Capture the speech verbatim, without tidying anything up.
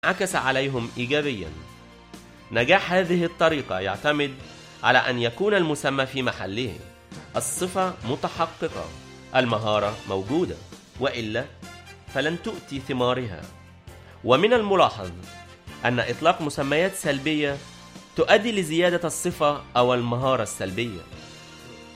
عكس عليهم إيجابيا. نجاح هذه الطريقة يعتمد على أن يكون المسمى في محله، الصفة متحققة، المهارة موجودة، وإلا فلن تؤتي ثمارها. ومن الملاحظ أن إطلاق مسميات سلبية تؤدي لزيادة الصفة أو المهارة السلبية.